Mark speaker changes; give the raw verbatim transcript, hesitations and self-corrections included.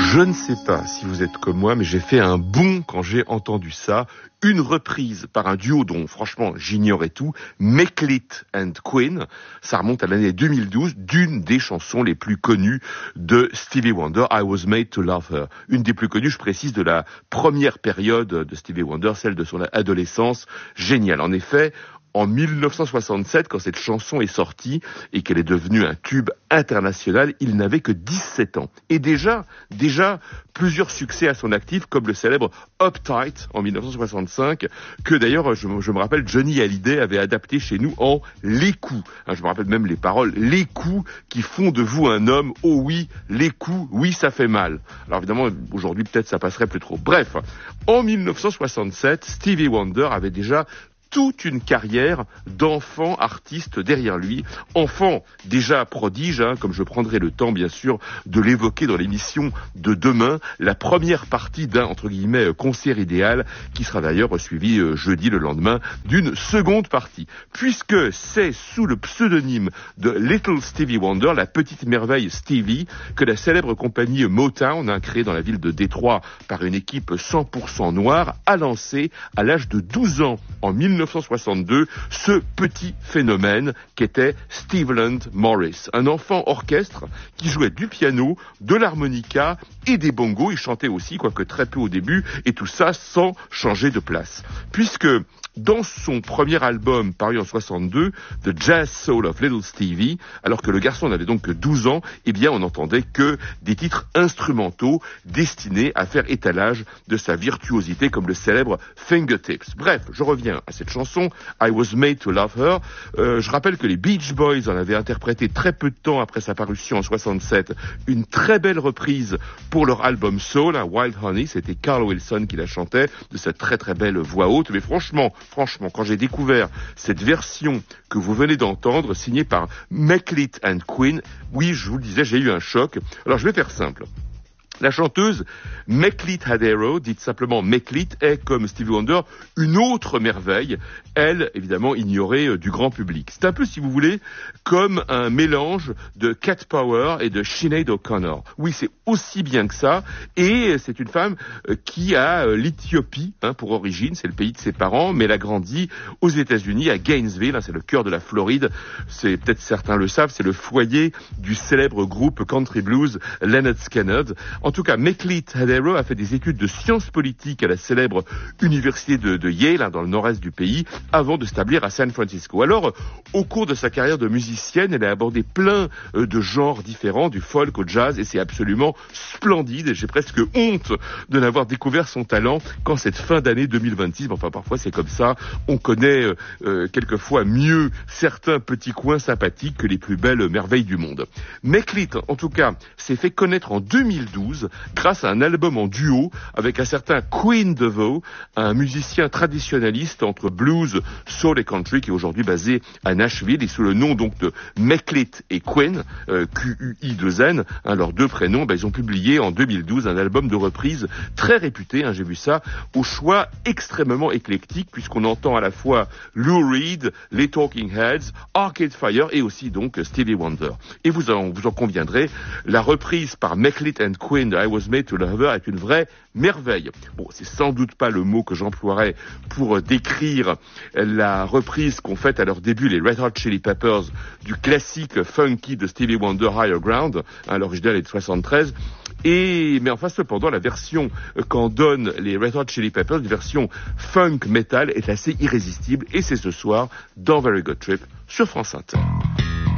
Speaker 1: Je ne sais pas si vous êtes comme moi, mais j'ai fait un bond quand j'ai entendu ça. Une reprise par un duo dont, franchement, j'ignorais tout, Make It and Queen. Ça remonte à l'année deux mille douze, d'une des chansons les plus connues de Stevie Wonder, I Was Made to Love Her. Une des plus connues, je précise, de la première période de Stevie Wonder, celle de son adolescence. Génial. En effet, en mille neuf cent soixante-sept, quand cette chanson est sortie et qu'elle est devenue un tube international, il n'avait que dix-sept ans. Et déjà, déjà, plusieurs succès à son actif, comme le célèbre Uptight en mille neuf cent soixante-cinq, que d'ailleurs, je, je me rappelle, Johnny Hallyday avait adapté chez nous en Les coups. Hein, je me rappelle même les paroles, les coups qui font de vous un homme. Oh oui, les coups, oui, ça fait mal. Alors évidemment, aujourd'hui, peut-être ça passerait plus trop. Bref, en mille neuf cent soixante-sept, Stevie Wonder avait déjà toute une carrière d'enfant artiste derrière lui. Enfant déjà prodige, hein, comme je prendrai le temps bien sûr de l'évoquer dans l'émission de demain, la première partie d'un, entre guillemets, concert idéal, qui sera d'ailleurs suivi euh, jeudi le lendemain d'une seconde partie. Puisque c'est sous le pseudonyme de Little Stevie Wonder, la petite merveille Stevie, que la célèbre compagnie Motown, hein, créée dans la ville de Détroit par une équipe cent pour cent noire, a lancé à l'âge de douze ans, en mille neuf cent soixante-deux, ce petit phénomène qu'était Steveland Morris, un enfant orchestre qui jouait du piano, de l'harmonica et des bongos. Il chantait aussi, quoique très peu au début, et tout ça sans changer de place. Puisque dans son premier album paru en soixante-deux, The Jazz Soul of Little Stevie, alors que le garçon n'avait donc que douze ans, eh bien on n'entendait que des titres instrumentaux destinés à faire étalage de sa virtuosité, comme le célèbre Fingertips. Bref, je reviens à cette chanson, I Was Made to Love Her. Euh, je rappelle que les Beach Boys en avaient interprété très peu de temps après sa parution en soixante-sept une très belle reprise pour leur album Soul, hein, Wild Honey. C'était Carl Wilson qui la chantait, de cette très très belle voix haute. Mais franchement, franchement, quand j'ai découvert cette version que vous venez d'entendre, signée par Make It and Queen, oui, je vous le disais, j'ai eu un choc. Alors je vais faire simple. La chanteuse Meklit Hadero, dite simplement Meklit, est, comme Stevie Wonder, une autre merveille, elle, évidemment, ignorée euh, du grand public. C'est un peu, si vous voulez, comme un mélange de Cat Power et de Sinead O'Connor. Oui, c'est aussi bien que ça, et c'est une femme euh, qui a euh, l'Éthiopie hein, pour origine, c'est le pays de ses parents, mais elle a grandi aux États-Unis, à Gainesville, hein, c'est le cœur de la Floride, c'est peut-être certains le savent, c'est le foyer du célèbre groupe country blues Lynyrd Skynyrd. En tout cas, Meklit Hadero a fait des études de sciences politiques à la célèbre université de, de Yale, hein, dans le nord-est du pays, avant de s'établir à San Francisco. Alors, au cours de sa carrière de musicienne, elle a abordé plein euh, de genres différents, du folk au jazz, et c'est absolument splendide. Et j'ai presque honte de n'avoir découvert son talent qu'en cette fin d'année deux mille vingt-six. Enfin, parfois c'est comme ça. On connaît euh, euh, quelquefois mieux certains petits coins sympathiques que les plus belles merveilles du monde. Meklit, en tout cas, s'est fait connaître en deux mille douze grâce à un album en duo avec un certain Queen DeVoe, un musicien traditionnaliste entre blues, soul et country qui est aujourd'hui basé à Nashville, et sous le nom donc de Meklit et Queen, euh, Q U I deux N, hein, leurs deux prénoms, ben, ils ont publié en deux mille douze un album de reprise très réputé, hein, j'ai vu ça, au choix extrêmement éclectique, puisqu'on entend à la fois Lou Reed, les Talking Heads, Arcade Fire et aussi donc Stevie Wonder. Et vous en, vous en conviendrez, la reprise par Meklit and Queen de I Was Made to Love Her est une vraie merveille. Bon, c'est sans doute pas le mot que j'emploierais pour décrire la reprise qu'ont faite à leur début les Red Hot Chili Peppers du classique funky de Stevie Wonder, Higher Ground, hein, l'original est de soixante-treize. Et, mais enfin, cependant, la version qu'en donnent les Red Hot Chili Peppers, une version funk metal, est assez irrésistible, et c'est ce soir dans Very Good Trip sur France Inter.